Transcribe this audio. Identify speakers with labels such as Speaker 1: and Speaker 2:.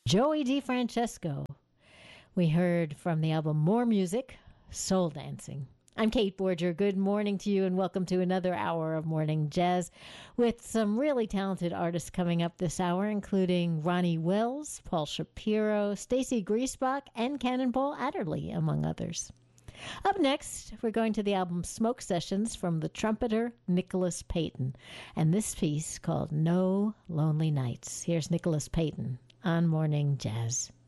Speaker 1: Joey DeFrancesco. We heard from the album More Music, Soul Dancing. I'm Kate Borger. Good morning to you and welcome to another hour of Morning Jazz with some really talented artists coming up this hour, including Ronnie Wells, Paul Shapiro, Stacey Griesbach, and Cannonball Adderley, among others. Up next, we're going to the album Smoke Sessions from the trumpeter Nicholas Payton, and this piece called No Lonely Nights. Here's Nicholas Payton on Morning Jazz.